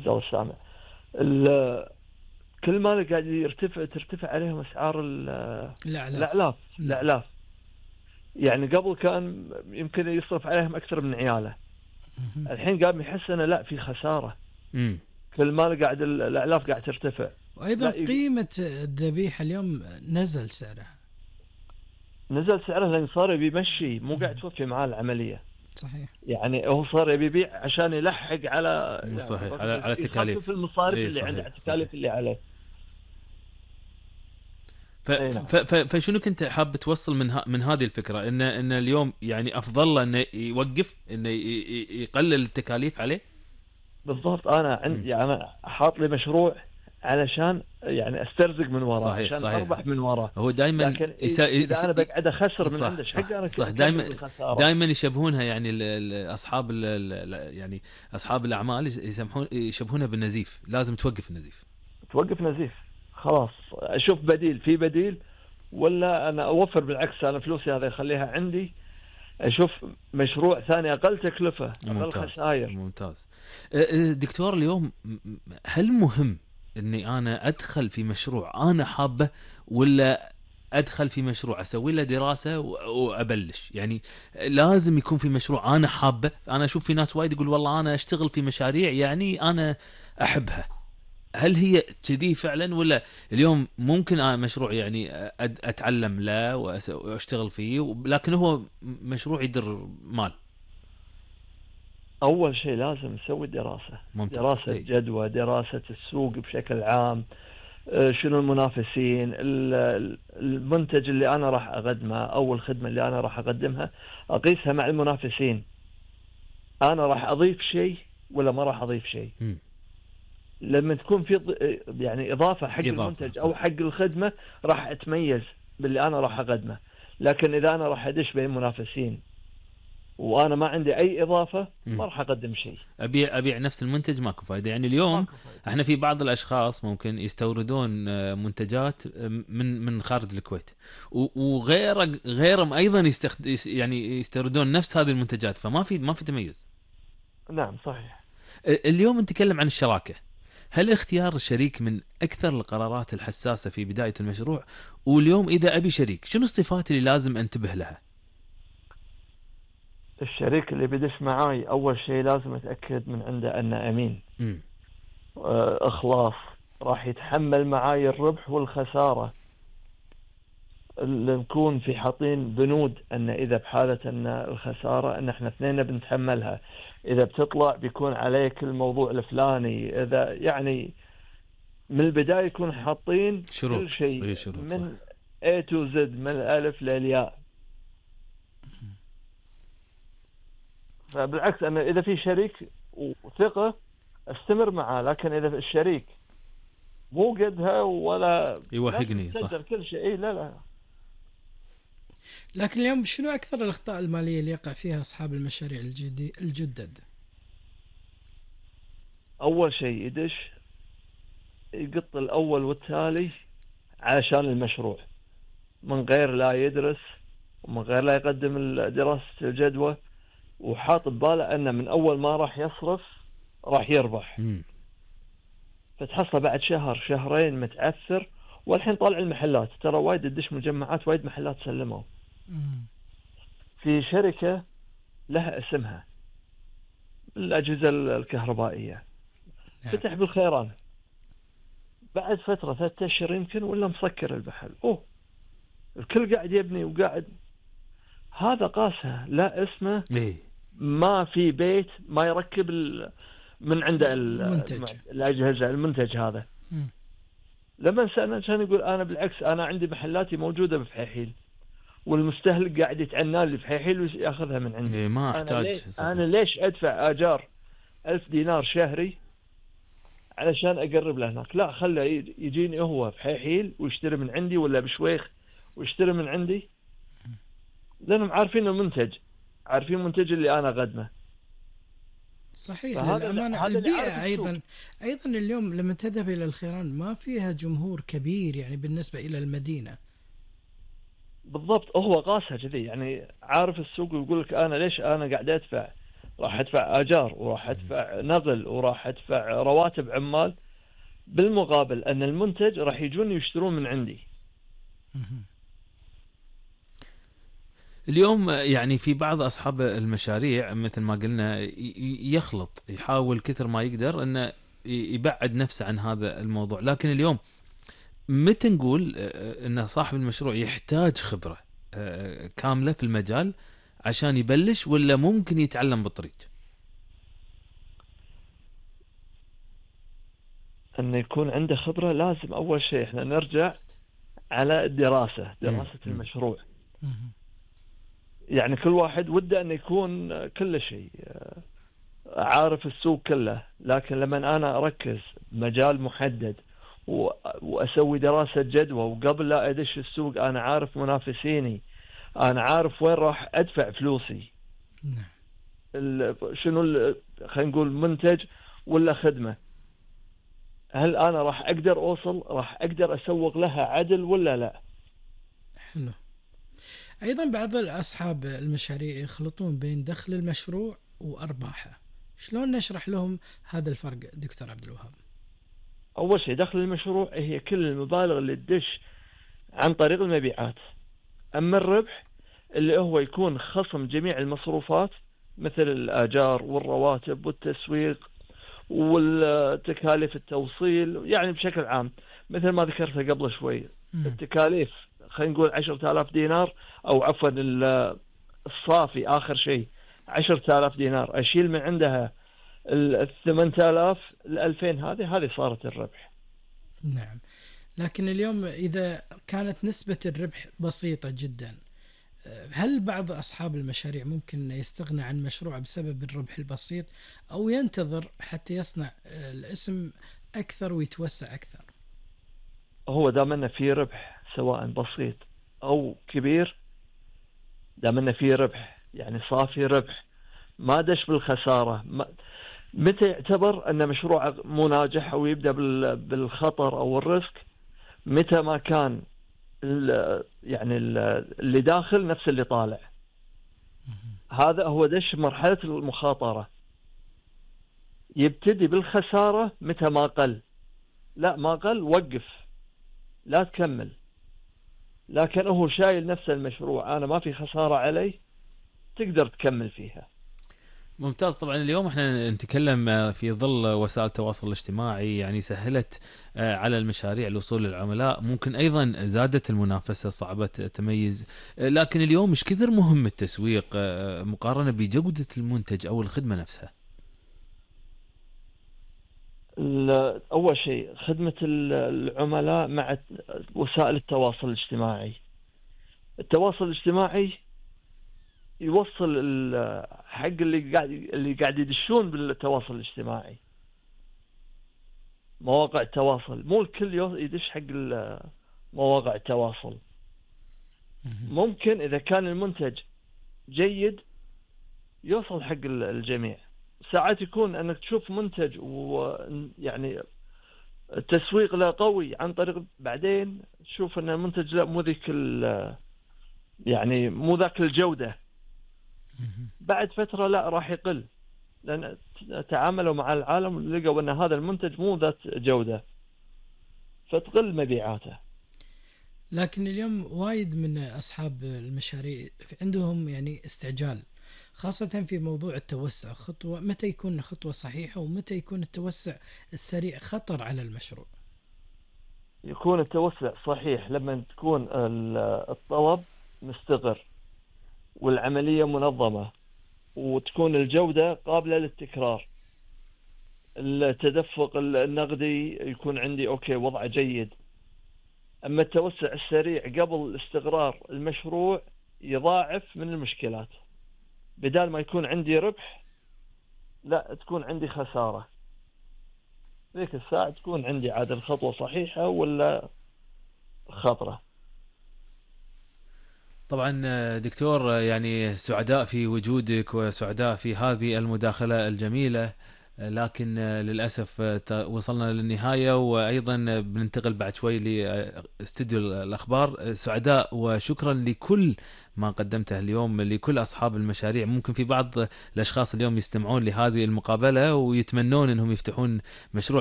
زال السامع. كل ما قاعد ترتفع عليهم أسعار الأعلاف. الأعلاف يعني قبل كان يمكن يصرف عليهم أكثر من عياله، الحين قام يحس أنه لا في خسارة. كل ما قاعد الأعلاف قاعد ترتفع. وأيضا قيمة الذبيحة اليوم نزل سعرها لأن صار بيمشي، مو قاعد توفي معاه العملية. صحيح. يعني هو صار يبيع عشان يلحق على صحيح على التكاليف، في المصاريف اللي صحيح. عنده، التكاليف اللي عليه. فشنو كنت حاب توصل من هذه الفكرة ان اليوم يعني افضل له انه يوقف، انه يقلل التكاليف عليه؟ بالضبط. انا عندي انا حاط لي مشروع علشان يعني استرزق من وراه، صحيح. عشان اربح من وراه. هو دائما اذا انا بقعد اخسر من عنده حق انا صح. دائما يشبهونها يعني اصحاب يعني اصحاب الاعمال يشبهونها بالنزيف. لازم توقف النزيف، خلاص اشوف بديل، في بديل، ولا انا اوفر بالعكس، انا فلوسي هذه اخليها عندي، اشوف مشروع ثاني اقل تكلفه اقل خسائر. ممتاز. دكتور، اليوم هل مهم اني انا ادخل في مشروع انا حابه، ولا ادخل في مشروع اسوي له دراسه وابلش؟ يعني لازم يكون في مشروع انا حابه. انا اشوف في ناس وايد يقول والله انا اشتغل في مشاريع يعني انا احبها. هل هي كذي فعلا، ولا اليوم ممكن مشروع يعني اتعلم له واشتغل فيه لكن هو مشروع يدر مال؟ اول شيء لازم نسوي دراسه. ممتاز. دراسه جدوى، دراسه السوق بشكل عام، شنو المنافسين، المنتج اللي انا راح اقدمه او الخدمه اللي انا راح اقدمها اقيسها مع المنافسين. انا راح اضيف شيء ولا ما راح اضيف شيء؟ لما تكون في يعني اضافه حق المنتج او حق الخدمه راح اتميز باللي انا راح اقدمه. لكن اذا انا راح ادش بين منافسين وانا ما عندي اي اضافه ما راح اقدم شيء. ابيع نفس المنتج ماكو فايده. يعني اليوم احنا في بعض الاشخاص ممكن يستوردون منتجات من خارج الكويت، وغيرهم ايضا يعني يستوردون نفس هذه المنتجات، فما في تميز. نعم صحيح. اليوم نتكلم عن الشراكه. هل اختيار الشريك من أكثر القرارات الحساسة في بداية المشروع؟ واليوم إذا أبي شريك، شنو الصفات اللي لازم أنتبه لها؟ الشريك اللي بدش معاي أول شيء لازم أتأكد من عنده أنه أمين، إخلاص، راح يتحمل معاي الربح والخسارة. اللي نكون في حاطين بنود أن إذا بحالة أن الخسارة أن إحنا اثنين بنتحملها، إذا بتطلع بيكون عليك الموضوع الفلاني. إذا يعني من البداية يكون حاطين كل شيء من A to Z، من الألف للياء. فبالعكس أنا إذا في شريك وثقة استمر معاه، لكن إذا الشريك مو قدها ولا يوهقني صح كل شيء لا. لكن اليوم شنو أكثر الأخطاء المالية اللي يقع فيها أصحاب المشاريع الجدد؟ أول شيء يدش يقط الأول والتالي علشان المشروع من غير لا يدرس ومن غير لا يقدم دراسة الجدوى، وحاط بباله أنه من أول ما راح يصرف راح يربح. فتحصل بعد شهر شهرين متعثر. والحين طالع المحلات، ترى وايد تدش مجمعات، وايد محلات سلموا. في شركة لها اسمها الأجهزة الكهربائية، فتح بالخيران، بعد فترة 3 أشهر يمكن ولا مسكر المحل. الكل قاعد يبني وقاعد. هذا قاسها لا اسمه ما في بيت ما يركب من عنده الأجهزة المنتج هذا. لما سألنا كان يقول أنا بالعكس أنا عندي محلاتي موجودة بفحيحيل، والمستهلك قاعد يتعنى لي بفحيحيل ويأخذها من عندي. ما أحتاج. أنا ليش أدفع آجار 1000 دينار شهري علشان أقرب له هناك؟ لا، خله يجيني هو بحيحيل ويشتري من عندي، ولا بشويخ ويشتري من عندي، لأنهم عارفين المنتج، عارفين المنتج اللي أنا قدمه. صحيح. للأمانة البيئة أيضا اليوم لما تذهب إلى الخيران ما فيها جمهور كبير يعني بالنسبة إلى المدينة. بالضبط، هو قاسها كذي، يعني عارف السوق ويقول لك أنا ليش أنا قاعد أدفع راح أدفع آجار وراح أدفع نقل وراح أدفع رواتب عمال، بالمقابل أن المنتج راح يجون يشترون من عندي. اليوم يعني في بعض أصحاب المشاريع مثل ما قلنا يخلط، يحاول كثر ما يقدر أنه يبعد نفسه عن هذا الموضوع. لكن اليوم متى نقول أن صاحب المشروع يحتاج خبرة كاملة في المجال عشان يبلش، ولا ممكن يتعلم بالطريق؟ أن يكون عنده خبرة لازم أول شيء إحنا نرجع على دراسة المشروع. يعني كل واحد وده أن يكون كل شيء عارف السوق كله، لكن لما أنا أركز مجال محدد وأسوي دراسة جدوى، وقبل لا أدش السوق أنا عارف منافسيني، أنا عارف وين راح أدفع فلوسي، شنو خلينا نقول منتج ولا خدمة، هل أنا راح أقدر أوصل، راح أقدر أسوق لها عدل ولا لا. حلو. أيضا بعض أصحاب المشاريع يخلطون بين دخل المشروع وأرباحه، شلون نشرح لهم هذا الفرق دكتور عبد الوهاب؟ أول شيء دخل المشروع هي كل المبالغ اللي تدش عن طريق المبيعات. أما الربح اللي هو يكون خصم جميع المصروفات مثل الآجار والرواتب والتسويق والتكاليف التوصيل، يعني بشكل عام مثل ما ذكرت قبل شوي. التكاليف خلينا نقول 10,000 دينار، أو عفوا الصافي آخر شيء 10,000 دينار، أشيل من عندها 8,000 2000، هذه صارت الربح. نعم. لكن اليوم إذا كانت نسبة الربح بسيطة جدا، هل بعض أصحاب المشاريع ممكن يستغنى عن مشروع بسبب الربح البسيط، أو ينتظر حتى يصنع الاسم أكثر ويتوسع أكثر؟ هو دامنا في ربح سواء بسيط أو كبير، دامنا في ربح يعني صافي ربح، ما دش بالخسارة، متى يعتبر أن مشروع مو ناجح أو يبدأ بالخطر أو الريسك؟ متى ما كان يعني اللي داخل نفس اللي طالع. هذا هو دش مرحلة المخاطرة. يبتدي بالخسارة متى ما قل، لا ما قل وقف، لا تكمل. لكن هو شايل نفس المشروع، أنا ما في خسارة علي، تقدر تكمل فيها. ممتاز. طبعا اليوم احنا نتكلم في ظل وسائل التواصل الاجتماعي، يعني سهلت على المشاريع الوصول للعملاء، ممكن ايضا زادت المنافسة، صعبت التميز. لكن اليوم مش كثر مهم التسويق مقارنة بجودة المنتج او الخدمة نفسها. أول شيء خدمة العملاء مع وسائل التواصل الاجتماعي. التواصل الاجتماعي يوصل حق اللي قاعد يدشون بالتواصل الاجتماعي، مواقع التواصل. مو الكل يدش حق مواقع التواصل. ممكن إذا كان المنتج جيد يوصل حق الجميع. ساعات يكون أنك تشوف منتج ويعني التسويق له قوي عن طريق، بعدين تشوف أن المنتج لا مو ذيك يعني مو ذاك الجودة. بعد فترة لا راح يقل، لأن تعاملوا مع العالم لقوا أن هذا المنتج مو ذات جودة، فتقل مبيعاته. لكن اليوم وايد من أصحاب المشاريع عندهم يعني استعجال، خاصة في موضوع التوسع. خطوة متى يكون خطوة صحيحة، ومتى يكون التوسع السريع خطر على المشروع؟ يكون التوسع صحيح لما تكون الطلب مستقر والعملية منظمة، وتكون الجودة قابلة للتكرار. التدفق النقدي يكون عندي أوكي وضعه جيد. أما التوسع السريع قبل استقرار المشروع يضاعف من المشكلات. بدال ما يكون عندي ربح لا تكون عندي خسارة. ذيك الساعة تكون عندي عاد الخطوة صحيحة ولا خطرة. طبعا دكتور يعني سعداء في وجودك وسعداء في هذه المداخلة الجميلة. لكن للأسف وصلنا للنهاية، وأيضا بننتقل بعد شوي لاستديو الأخبار. سعداء وشكرا لكل ما قدمته اليوم لكل أصحاب المشاريع. ممكن في بعض الأشخاص اليوم يستمعون لهذه المقابلة ويتمنون أنهم يفتحون مشروع